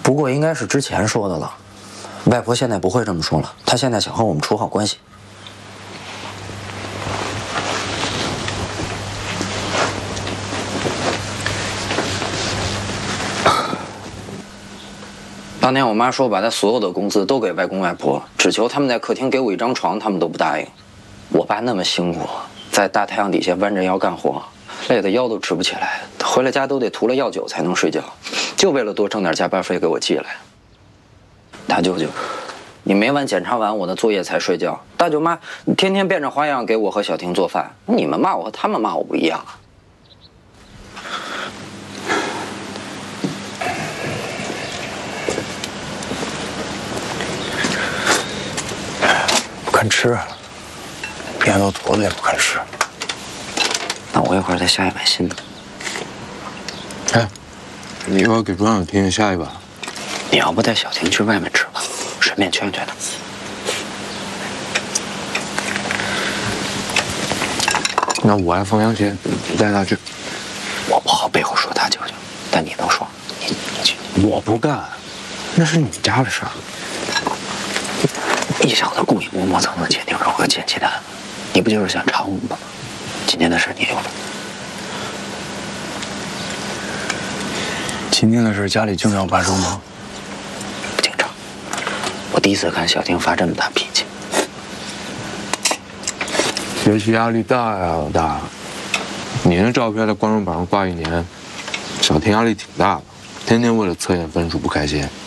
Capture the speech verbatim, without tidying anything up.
不过应该是之前说的了。外婆现在不会这么说了，她现在想和我们处好关系。当年我妈说把她所有的工资都给外公外婆，只求他们在客厅给我一张床，他们都不答应。我爸那么辛苦，在大太阳底下弯着腰干活，累得腰都直不起来，回了家都得涂了药酒才能睡觉，就为了多挣点加班费给我寄来。大舅舅，你每晚检查完我的作业才睡觉。大舅妈，你天天变着花样给我和小婷做饭，你们骂我和他们骂我不一样啊。 不肯吃，面都坨了也不肯吃。 那我一会儿再下一碗新的。 哎，你一会儿给庄小婷下一碗。 你要不带小婷去外面吃吧，顺便劝劝她。 那我爱放羊鞋，你带她去。 我不好背后说大舅舅，但你能说，你你去。 我不干，那是你家的事儿。 一小子故意磨磨蹭蹭窃听柔和捡鸡蛋，你不就是想查我们吗？今天的事你有了。 今天的事家里经常发生吗？ 不经常。我第一次看小婷发这么大脾气。 学习压力大呀，老大。你那照片在光荣榜上挂一年，小婷压力挺大的，天天为了测验分数不开心。